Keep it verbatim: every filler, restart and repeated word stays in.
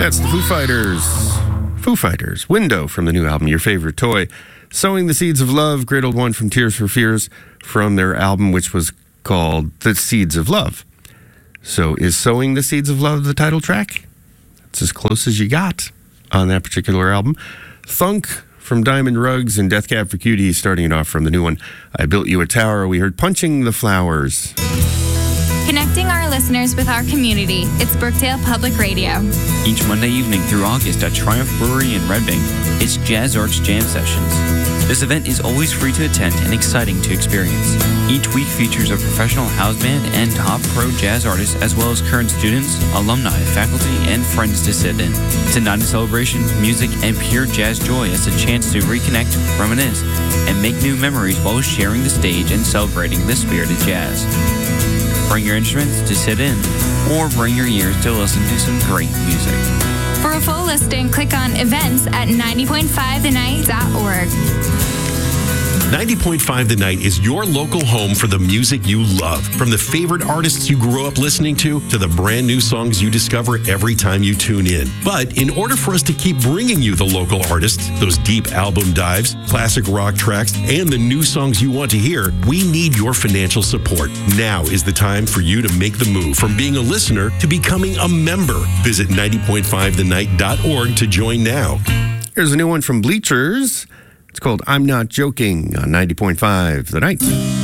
That's the Foo Fighters. Foo Fighters. Window from the new album, Your Favorite Toy. Sowing the Seeds of Love, great old one from Tears for Fears, from their album, which was called The Seeds of Love. So is Sowing the Seeds of Love the title track? It's as close as you got on that particular album. Thunk from Diamond Rugs and Death Cab for Cutie, starting it off from the new one, I Built You a Tower. We heard Punching the Flowers. Connecting our listeners with our community, it's Brookdale Public Radio. Each Monday evening through August at Triumph Brewery in Red Bank, it's Jazz Arts Jam Sessions. This event is always free to attend and exciting to experience. Each week features a professional house band and top pro jazz artists, as well as current students, alumni, faculty, and friends to sit in. It's a night of celebration, music, and pure jazz joy as a chance to reconnect, reminisce, and make new memories while sharing the stage and celebrating the spirit of jazz. Bring your instruments to sit in, or bring your ears to listen to some great music. For a full listing, click on events at ninety point five the night dot org. ninety point five The Night is your local home for the music you love. From the favorite artists you grew up listening to, to the brand new songs you discover every time you tune in. But in order for us to keep bringing you the local artists, those deep album dives, classic rock tracks, and the new songs you want to hear, we need your financial support. Now is the time for you to make the move from being a listener to becoming a member. Visit ninety point five the night dot org to join now. Here's a new one from Bleachers. It's called I'm Not Joking on ninety point five The Night.